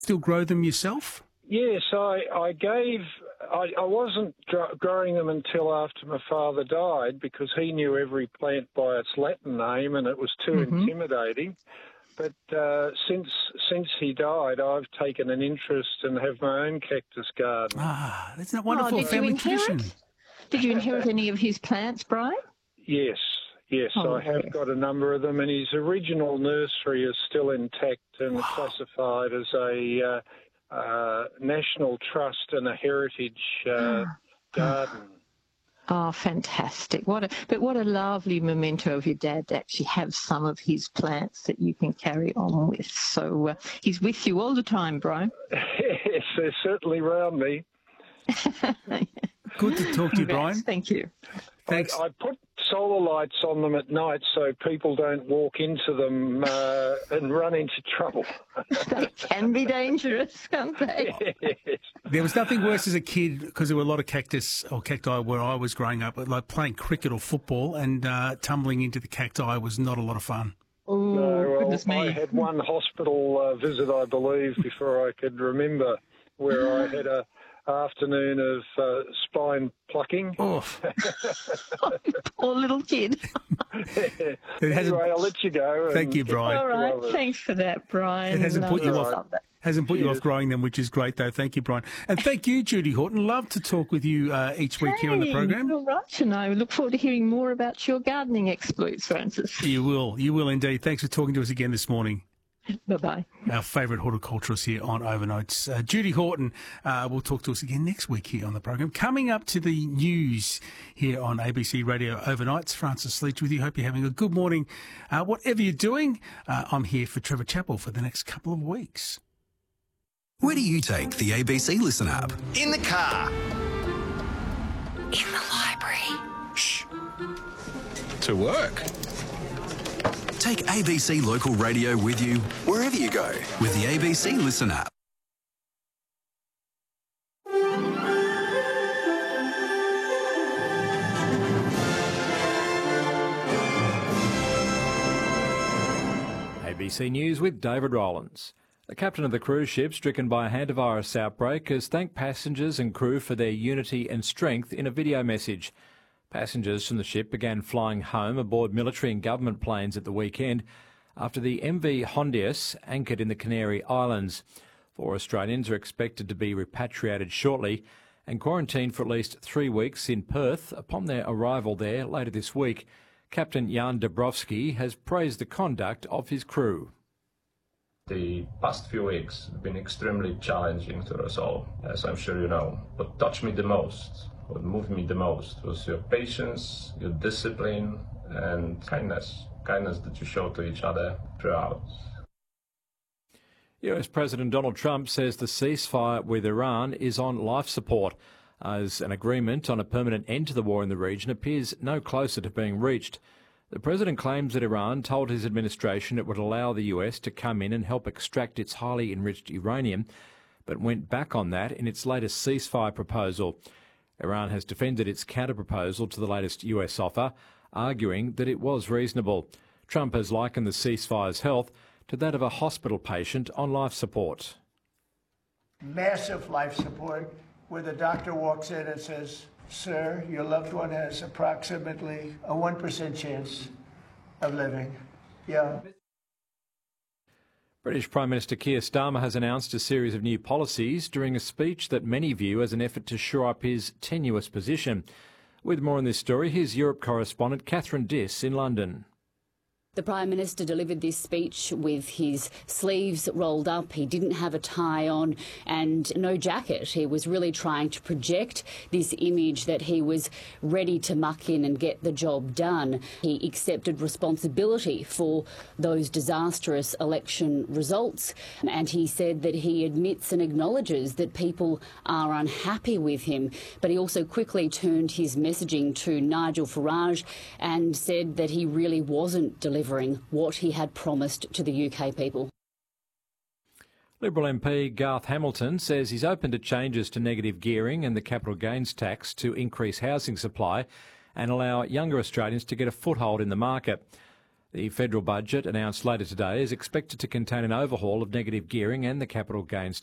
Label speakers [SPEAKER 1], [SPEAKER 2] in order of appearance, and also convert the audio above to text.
[SPEAKER 1] Still grow them yourself?
[SPEAKER 2] Yes, I wasn't growing them until after my father died because he knew every plant by its Latin name and it was too intimidating. But since he died, I've taken an interest and have my own cactus garden.
[SPEAKER 1] Ah, isn't that wonderful family tradition?
[SPEAKER 3] Did you inherit any of his plants, Brian?
[SPEAKER 2] Yes, I have got a number of them, and his original nursery is still intact and classified as a National Trust and a Heritage Garden.
[SPEAKER 3] Oh, fantastic. What a lovely memento of your dad to actually have some of his plants that you can carry on with. So he's with you all the time, Brian.
[SPEAKER 2] Yes, they're certainly round me.
[SPEAKER 1] Good to talk to you, Brian.
[SPEAKER 3] Thank you.
[SPEAKER 1] Thanks.
[SPEAKER 2] I put solar lights on them at night so people don't walk into them and run into trouble.
[SPEAKER 3] They can be dangerous, can't they?
[SPEAKER 2] Yes.
[SPEAKER 1] There was nothing worse as a kid because there were a lot of cactus or cacti where I was growing up, like playing cricket or football, and tumbling into the cacti was not a lot of fun.
[SPEAKER 3] Oh,
[SPEAKER 2] No, well,
[SPEAKER 3] goodness me.
[SPEAKER 2] I had one hospital visit, I believe, before I could remember, where I had a afternoon of spine plucking.
[SPEAKER 1] Oh.
[SPEAKER 3] Poor little kid.
[SPEAKER 2] Anyway, I'll let you go.
[SPEAKER 1] Thank you, Brian.
[SPEAKER 3] All right, thanks for that, Brian.
[SPEAKER 1] It hasn't put you
[SPEAKER 3] Love
[SPEAKER 1] off.
[SPEAKER 3] that.
[SPEAKER 1] Hasn't put you off growing them, which is great, though. Thank you, Brian. And thank you, Judy Horton. Love to talk with you each week here on the program.
[SPEAKER 3] All right, and I look forward to hearing more about your gardening exploits, Francis.
[SPEAKER 1] You will indeed. Thanks for talking to us again this morning.
[SPEAKER 3] Bye-bye.
[SPEAKER 1] Our favourite horticulturist here on Overnights. Judy Horton will talk to us again next week here on the program. Coming up to the news here on ABC Radio Overnights, Francis Leach with you. Hope you're having a good morning. Whatever you're doing, I'm here for Trevor Chappell for the next couple of weeks.
[SPEAKER 4] Where do you take the ABC Listen app?
[SPEAKER 5] In the car.
[SPEAKER 6] In the library.
[SPEAKER 5] Shh. To work.
[SPEAKER 4] Take ABC Local Radio with you wherever you go with the ABC Listen app.
[SPEAKER 7] ABC News with David Rollins. The captain of the cruise ship stricken by a hantavirus outbreak has thanked passengers and crew for their unity and strength in a video message. Passengers from the ship began flying home aboard military and government planes at the weekend after the MV Hondius anchored in the Canary Islands. 4 Australians are expected to be repatriated shortly and quarantined for at least 3 weeks in Perth upon their arrival there later this week. Captain Jan Dabrowski has praised the conduct of his crew.
[SPEAKER 8] The past few weeks have been extremely challenging to us all, as I'm sure you know. What touched me the most, what moved me the most, was your patience, your discipline, and kindness that you showed to each other throughout.
[SPEAKER 7] US President Donald Trump says the ceasefire with Iran is on life support, as an agreement on a permanent end to the war in the region appears no closer to being reached. The president claims that Iran told his administration it would allow the US to come in and help extract its highly enriched uranium, but went back on that in its latest ceasefire proposal. Iran has defended its counter-proposal to the latest US offer, arguing that it was reasonable. Trump has likened the ceasefire's health to that of a hospital patient on life support.
[SPEAKER 9] Massive life support, where the doctor walks in and says, "Sir, your loved one has approximately a 1% chance of living." Yeah.
[SPEAKER 7] British Prime Minister Keir Starmer has announced a series of new policies during a speech that many view as an effort to shore up his tenuous position. With more on this story, here's Europe correspondent Catherine Diss in London.
[SPEAKER 6] The Prime Minister delivered this speech with his sleeves rolled up. He didn't have a tie on and no jacket. He was really trying to project this image that he was ready to muck in and get the job done. He accepted responsibility for those disastrous election results, and he said that he admits and acknowledges that people are unhappy with him. But he also quickly turned his messaging to Nigel Farage and said that he really wasn't delivering what he had promised to the UK people.
[SPEAKER 7] Liberal MP Garth Hamilton says he's open to changes to negative gearing and the capital gains tax to increase housing supply and allow younger Australians to get a foothold in the market. The federal budget, announced later today, is expected to contain an overhaul of negative gearing and the capital gains